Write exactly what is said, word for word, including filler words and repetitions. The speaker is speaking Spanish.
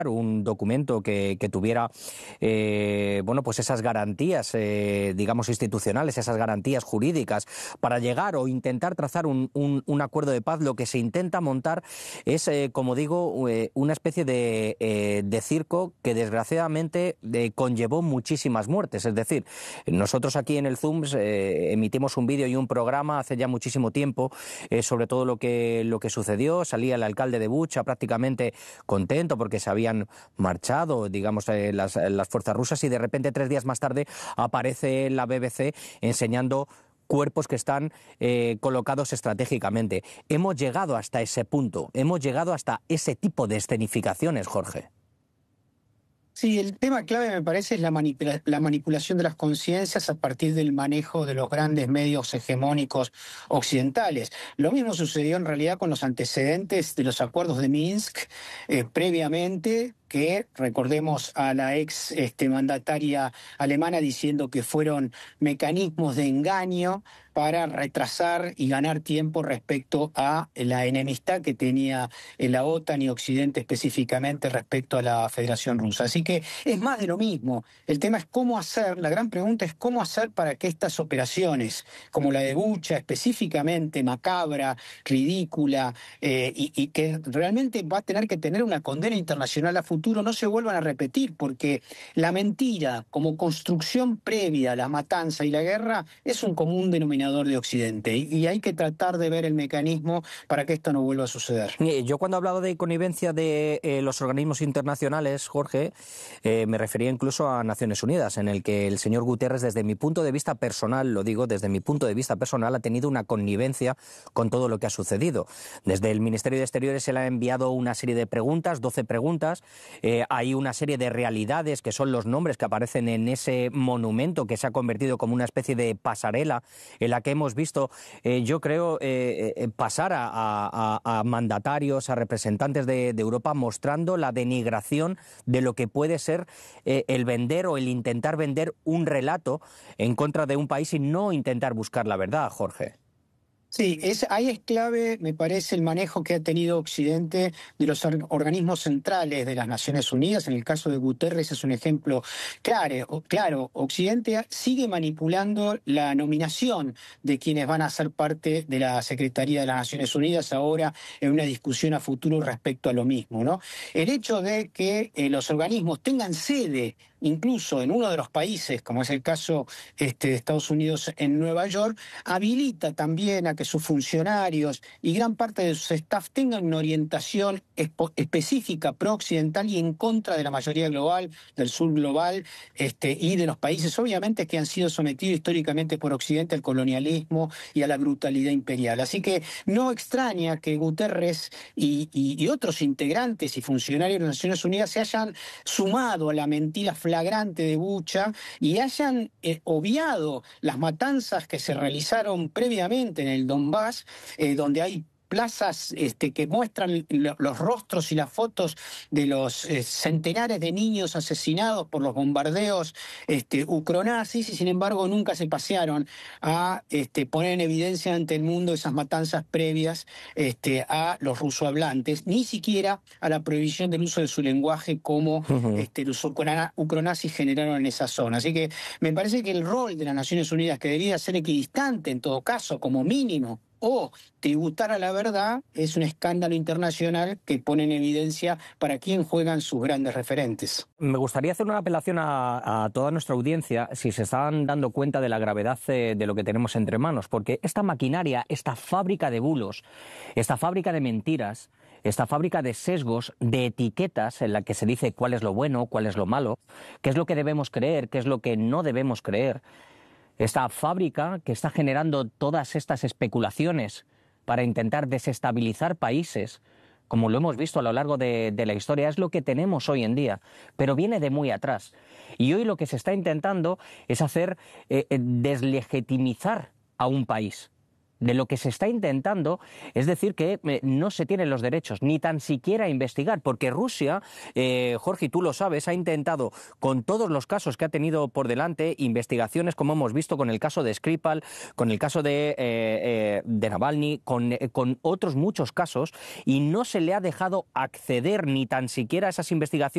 un documento que, que tuviera eh, bueno, pues esas garantías, eh, digamos, institucionales, esas garantías jurídicas para llegar o intentar trazar un, un, un acuerdo de paz. Lo que se intenta montar es, eh, como digo, eh, una especie de, eh, de circo que desgraciadamente eh, conllevó muchísimas muertes. Es decir, nosotros aquí en el Zoom eh, emitimos un vídeo y un programa hace ya muchísimo tiempo eh, sobre todo lo que, lo que sucedió. Salía el alcalde de Bucha prácticamente contento porque se había marchado, digamos, eh, las, las fuerzas rusas, y de repente tres días más tarde aparece la B B C enseñando cuerpos que están eh, colocados estratégicamente. Hemos llegado hasta ese punto, hemos llegado hasta ese tipo de escenificaciones, Jorge. Sí, el tema clave me parece es la, manipula la manipulación de las conciencias a partir del manejo de los grandes medios hegemónicos occidentales. Lo mismo sucedió en realidad con los antecedentes de los acuerdos de Minsk eh, previamente, que recordemos a la ex este, mandataria alemana diciendo que fueron mecanismos de engaño para retrasar y ganar tiempo respecto a la enemistad que tenía la OTAN y Occidente específicamente respecto a la Federación Rusa. Así que es más de lo mismo. El tema es cómo hacer, la gran pregunta es cómo hacer para que estas operaciones, como la de Bucha, específicamente macabra, ridícula, eh, y, y que realmente va a tener que tener una condena internacional a futuro, no se vuelvan a repetir, porque la mentira como construcción previa a la matanza y la guerra es un común denominador de Occidente, y hay que tratar de ver el mecanismo para que esto no vuelva a suceder. Yo cuando he hablado de connivencia de eh, los organismos internacionales, Jorge, eh, me refería incluso a Naciones Unidas, en el que el señor Guterres, desde mi punto de vista personal, lo digo, desde mi punto de vista personal, ha tenido una connivencia con todo lo que ha sucedido. Desde el Ministerio de Exteriores se le ha enviado una serie de preguntas, doce preguntas, eh, hay una serie de realidades que son los nombres que aparecen en ese monumento que se ha convertido como una especie de pasarela en la que hemos visto, eh, yo creo, eh, eh, pasar a, a, a mandatarios, a representantes de, de Europa mostrando la denigración de lo que puede ser eh, el vender o el intentar vender un relato en contra de un país y no intentar buscar la verdad, Jorge. Sí, es, ahí es clave, me parece, el manejo que ha tenido Occidente de los or organismos centrales de las Naciones Unidas. En el caso de Guterres es un ejemplo claro. Claro, Occidente sigue manipulando la nominación de quienes van a ser parte de la Secretaría de las Naciones Unidas ahora en una discusión a futuro respecto a lo mismo, ¿no? El hecho de que eh, los organismos tengan sede incluso en uno de los países, como es el caso este, de Estados Unidos en Nueva York, habilita también a que sus funcionarios y gran parte de sus staff tengan una orientación específica pro-occidental y en contra de la mayoría global, del sur global este, y de los países, obviamente, que han sido sometidos históricamente por Occidente al colonialismo y a la brutalidad imperial. Así que no extraña que Guterres y, y, y otros integrantes y funcionarios de las Naciones Unidas se hayan sumado a la mentira flagrante de Bucha y hayan eh, obviado las matanzas que se realizaron previamente en el Donbass, eh, donde hay plazas este, que muestran lo, los rostros y las fotos de los eh, centenares de niños asesinados por los bombardeos este, ucronazis, y sin embargo nunca se pasearon a este, poner en evidencia ante el mundo esas matanzas previas este, a los rusohablantes, ni siquiera a la prohibición del uso de su lenguaje como uh-huh. este, los ucronazis generaron en esa zona. Así que me parece que el rol de las Naciones Unidas, que debería ser equidistante en todo caso, como mínimo, o tributar a la verdad, es un escándalo internacional que pone en evidencia para quién juegan sus grandes referentes. Me gustaría hacer una apelación a, a toda nuestra audiencia, si se están dando cuenta de la gravedad de, de lo que tenemos entre manos, porque esta maquinaria, esta fábrica de bulos, esta fábrica de mentiras, esta fábrica de sesgos, de etiquetas en la que se dice cuál es lo bueno, cuál es lo malo, qué es lo que debemos creer, qué es lo que no debemos creer, esta fábrica que está generando todas estas especulaciones para intentar desestabilizar países, como lo hemos visto a lo largo de, de la historia, es lo que tenemos hoy en día, pero viene de muy atrás. Y hoy lo que se está intentando es hacer eh, deslegitimizar a un país. De lo que se está intentando es decir que eh, no se tienen los derechos, ni tan siquiera investigar, porque Rusia, eh, Jorge, tú lo sabes, ha intentado, con todos los casos que ha tenido por delante, investigaciones como hemos visto con el caso de Skripal, con el caso de, eh, eh, de Navalny, con, eh, con otros muchos casos, y no se le ha dejado acceder ni tan siquiera a esas investigaciones